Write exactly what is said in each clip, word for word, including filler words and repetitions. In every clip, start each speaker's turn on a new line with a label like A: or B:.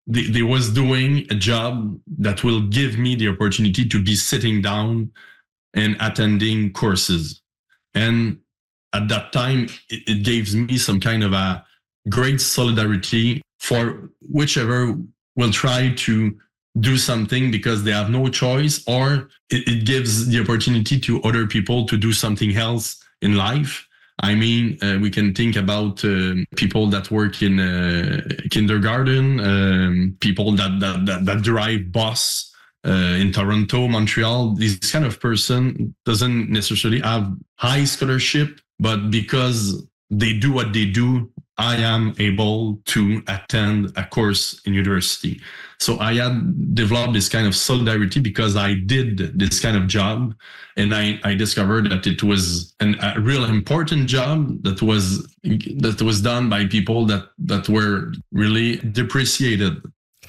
A: they, they was doing a job that will give me the opportunity to be sitting down and attending courses. And at that time, it, it gives me some kind of a great solidarity for whichever will try to do something because they have no choice, or it, it gives the opportunity to other people to do something else in life. I mean, uh, we can think about uh, people that work in uh, kindergarten, um, people that, that, that, that drive bus uh, in Toronto, Montreal. This kind of person doesn't necessarily have high scholarship, but because they do what they do, I am able to attend a course in university. So I had developed this kind of solidarity because I did this kind of job, and I, I discovered that it was an, a real important job that was that was done by people that, that were really depreciated.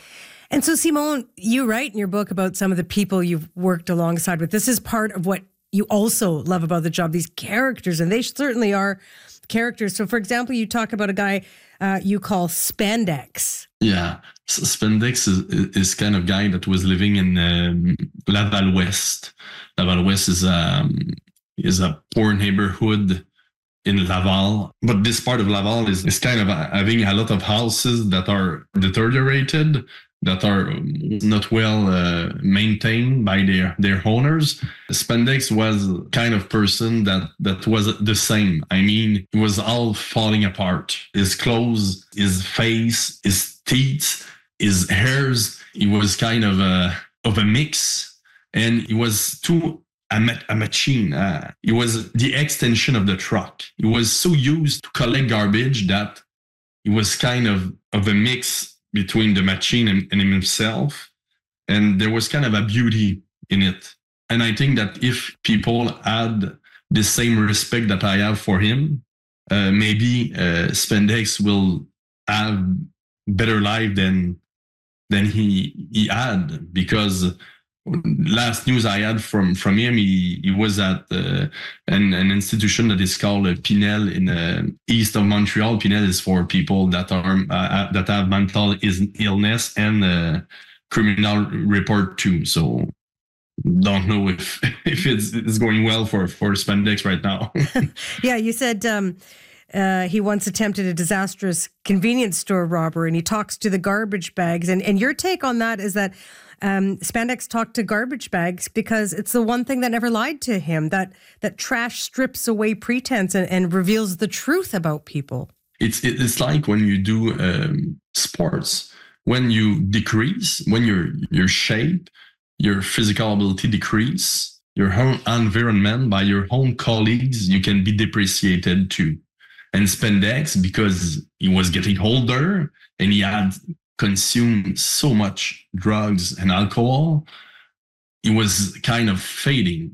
B: And so, Simon, you write in your book about some of the people you've worked alongside with. This is part of what you also love about the job, these characters, and they certainly are characters. So, for example, you talk about a guy uh, you call Spandex.
A: Yeah, Spandex is, is kind of guy that was living in um, Laval West. Laval West is um is a poor neighborhood in Laval, but this part of Laval is, is kind of having a lot of houses that are deteriorated, that are not well uh, maintained by their, their owners. Spandex was kind of person that, that was the same. I mean, it was all falling apart. His clothes, his face, his teeth, his hairs, it was kind of a, of a mix. And it was too a, ma- a machine. Uh, it was the extension of the truck. It was so used to collect garbage that it was kind of, of a mix between the machine and, and himself. And there was kind of a beauty in it. And I think that if people had the same respect that I have for him, uh, maybe uh, Spandex will have better life than than he he had. Because last news I had from, from him, he, he was at uh, an, an institution that is called uh, Pinel in uh, east of Montreal. Pinel is for people that are uh, that have mental illness and uh, criminal report too. So don't know if if it's, it's going well for, for Spandex right now.
B: Yeah, you said um, uh, he once attempted a disastrous convenience store robbery, and he talks to the garbage bags. And, and your take on that is that Um, Spandex talked to garbage bags because it's the one thing that never lied to him, that that trash strips away pretense and, and reveals the truth about people.
A: It's it's like when you do um, sports, when you decrease, when your your shape, your physical ability decrease, your own environment by your own colleagues, you can be depreciated too. And Spandex, because he was getting older and he had consumed so much drugs and alcohol, it was kind of fading.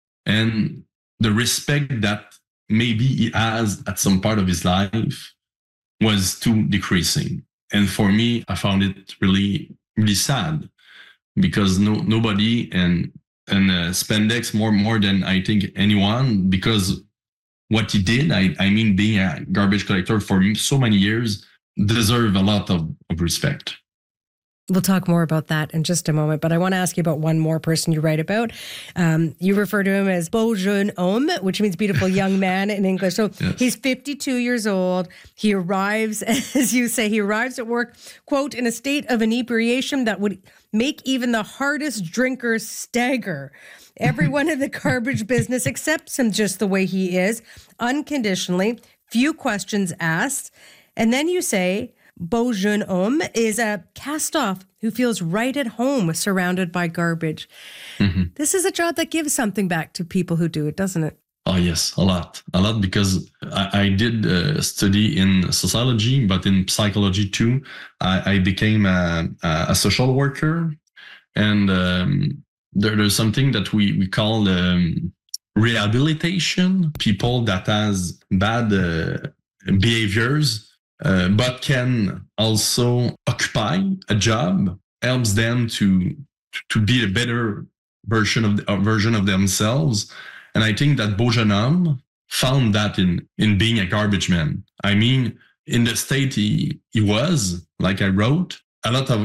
A: And the respect that maybe he has at some part of his life was too decreasing. And for me, I found it really, really sad because no nobody and and uh, Spandex more more than I think anyone, because what he did, I, I mean, being a garbage collector for so many years, deserve a lot of, of respect.
B: We'll talk more about that in just a moment, but I want to ask you about one more person you write about. Um, you refer to him as beau jeune homme, which means beautiful young man in English. So yes. He's fifty-two years old. He arrives, as you say, he arrives at work, quote, in a state of inebriation that would make even the hardest drinkers stagger. Everyone in the garbage business accepts him just the way he is, unconditionally, few questions asked. And then you say, beau jeune homme is a cast-off who feels right at home surrounded by garbage. Mm-hmm. This is a job that gives something back to people who do it, doesn't it?
A: Oh, yes, a lot. A lot, because I, I did uh, study in sociology, but in psychology too. I, I became a, a social worker. And um, there, there's something that we, we call um, rehabilitation. People that has bad uh, behaviors, Uh, but can also occupy a job, helps them to to be a better version of the, a version of themselves. And I think that beau jeune homme found that in in being a garbage man. I mean, in the state he he was, like I wrote, a lot of